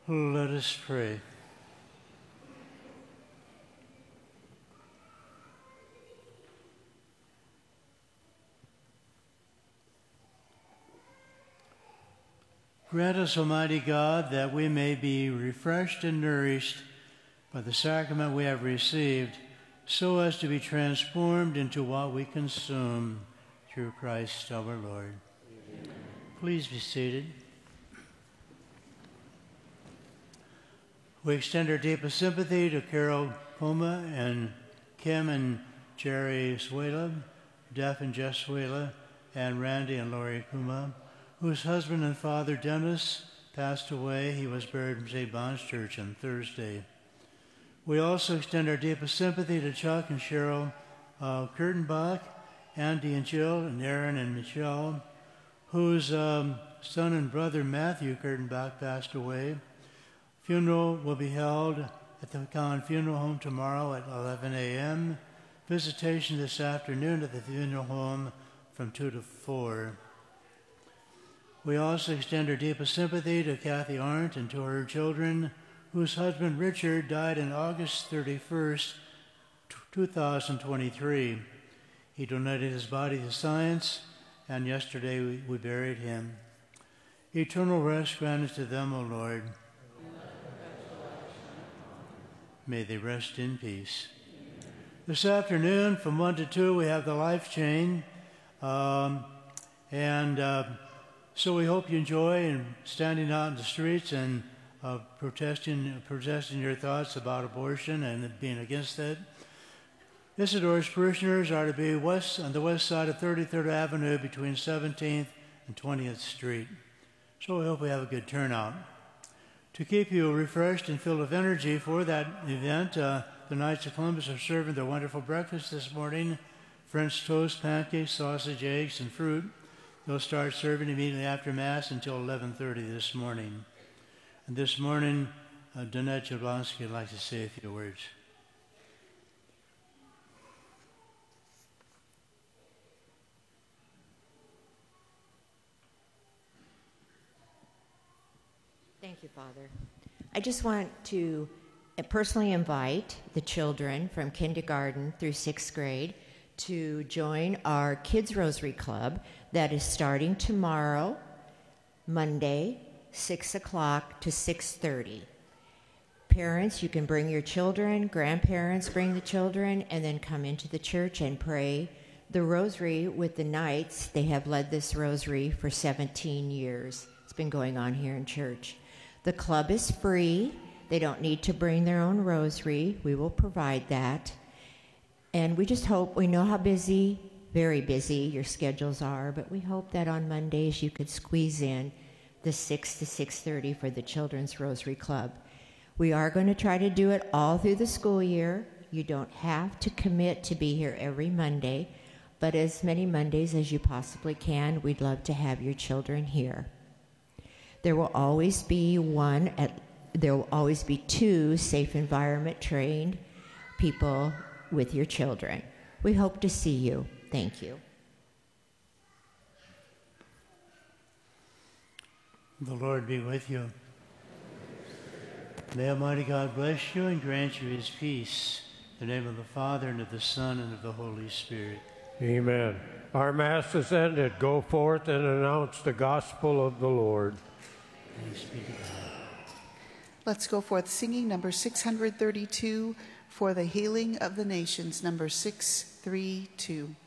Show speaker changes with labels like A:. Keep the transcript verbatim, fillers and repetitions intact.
A: Let us pray. Grant us, Almighty God, that we may be refreshed and nourished by the sacrament we have received, so as to be transformed into what we consume through Christ our Lord. Amen. Please be seated. We extend our deepest sympathy to Carol Puma and Kim and Jerry Suela, Def and Jess Suela, and Randy and Lori Puma, whose husband and father, Dennis, passed away. He was buried in Saint Bon's Church on Thursday. We also extend our deepest sympathy to Chuck and Cheryl uh, Kurtenbach, Andy and Jill, and Aaron and Michelle, whose um, son and brother, Matthew Kurtenbach, passed away. Funeral will be held at the Common Funeral Home tomorrow at eleven a.m. Visitation this afternoon at the funeral home from two to four. We also extend our deepest sympathy to Kathy Arndt and to her children, whose husband Richard died on August thirty-first, two thousand twenty-three. He donated his body to science, and yesterday we, we buried him. Eternal rest granted to them, O Lord. May they rest in peace. Amen. This afternoon, from one to two, we have the Life Chain. Um, and uh, so we hope you enjoy and standing out in the streets and uh, protesting, protesting your thoughts about abortion and being against it. Isidore's parishioners are to be west on the west side of thirty-third Avenue between seventeenth and twentieth Street. So we hope we have a good turnout. To keep you refreshed and filled with energy for that event, uh, the Knights of Columbus are serving their wonderful breakfast this morning: French toast, pancakes, sausage, eggs, and fruit. They'll start serving immediately after Mass until eleven thirty this morning. And this morning, uh, Donette Jablonski would like to say a few words.
B: Thank you, Father. I just want to personally invite the children from kindergarten through sixth grade to join our Kids Rosary Club that is starting tomorrow, Monday, six o'clock to six thirty. Parents, you can bring your children, grandparents bring the children, and then come into the church and pray the rosary with the Knights. They have led this rosary for seventeen years. It's been going on here in church. The club is free. They don't need to bring their own rosary. We will provide that. And we just hope, we know how busy, very busy your schedules are, but we hope that on Mondays you could squeeze in the six to six thirty for the Children's Rosary Club. We are going to try to do it all through the school year. You don't have to commit to be here every Monday, but as many Mondays as you possibly can, we'd love to have your children here. There will always be one, at, there will always be two safe environment trained people with your children. We hope to see you. Thank you.
A: The Lord be with you. May Almighty God bless you and grant you his peace. In the name of the Father, and of the Son, and of the Holy Spirit.
C: Amen. Our Mass is ended. Go forth and announce the gospel of the Lord.
A: Thanks be to God.
D: Let's go forth singing number six hundred thirty-two, For the Healing of the Nations, number six thirty-two.